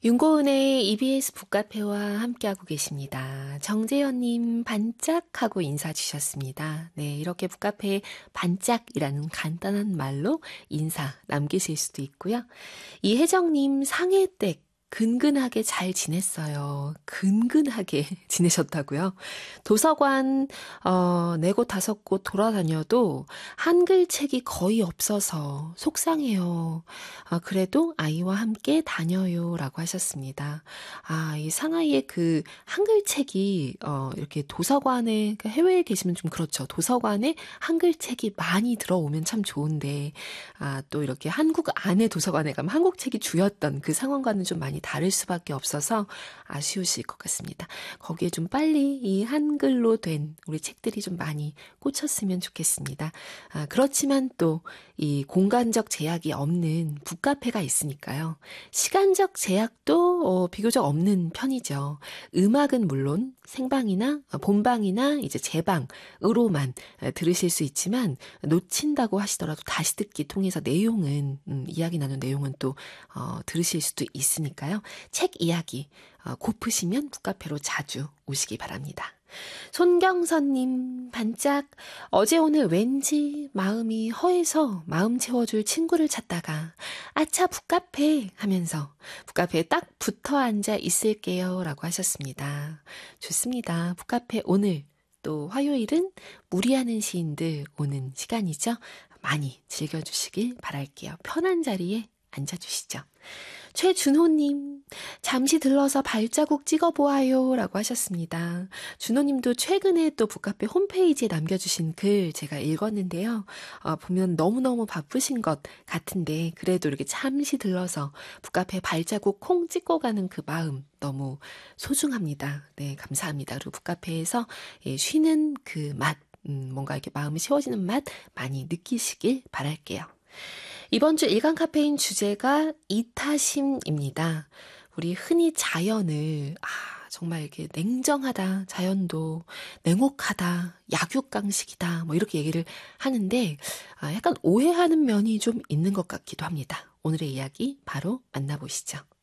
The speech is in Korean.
윤고은의 EBS 북카페와 함께하고 계십니다. 정재현님 반짝하고 인사 주셨습니다. 네, 이렇게 북카페에 반짝이라는 간단한 말로 인사 남기실 수도 있고요. 이혜정님 상해댁 근근하게 잘 지냈어요. 근근하게 지내셨다고요? 도서관 4곳 5곳 돌아다녀도 한글책이 거의 없어서 속상해요. 그래도 아이와 함께 다녀요 라고 하셨습니다. 이 상하이의 그 한글책이 이렇게 도서관에 그러니까 해외에 계시면 좀 그렇죠. 도서관에 한글책이 많이 들어오면 참 좋은데 또 이렇게 한국 안에 도서관에 가면 한국책이 주였던 그 상황과는 좀 많이 다를 수밖에 없어서 아쉬우실 것 같습니다. 거기에 좀 빨리 이 한글로 된 우리 책들이 좀 많이 꽂혔으면 좋겠습니다. 그렇지만 또 이 공간적 제약이 없는 북카페가 있으니까요. 시간적 제약도 비교적 없는 편이죠. 음악은 물론 생방이나 본방이나 이제 재방으로만 들으실 수 있지만 놓친다고 하시더라도 다시 듣기 통해서 내용은 이야기 나눈 내용은 또 들으실 수도 있으니까요. 책 이야기 고프시면 북카페로 자주 오시기 바랍니다. 손경선님 반짝 어제 오늘 왠지 마음이 허해서 마음 채워줄 친구를 찾다가 아차 북카페 하면서 북카페에 딱 붙어 앉아 있을게요 라고 하셨습니다. 좋습니다. 북카페 오늘 또 화요일은 무리하는 시인들 오는 시간이죠. 많이 즐겨주시길 바랄게요. 편한 자리에 앉아주시죠. 최준호님, 잠시 들러서 발자국 찍어보아요 라고 하셨습니다. 준호님도 최근에 또 북카페 홈페이지에 남겨주신 글 제가 읽었는데요. 보면 너무너무 바쁘신 것 같은데 그래도 이렇게 잠시 들러서 북카페 발자국 콩 찍고 가는 그 마음 너무 소중합니다. 네, 감사합니다. 그리고 북카페에서 쉬는 그 맛, 뭔가 이렇게 마음이 쉬워지는 맛 많이 느끼시길 바랄게요. 이번 주 일간 카페인 주제가 이타심입니다. 우리 흔히 자연을 정말 이렇게 냉정하다, 자연도 냉혹하다, 약육강식이다 뭐 이렇게 얘기를 하는데 약간 오해하는 면이 좀 있는 것 같기도 합니다. 오늘의 이야기 바로 만나보시죠.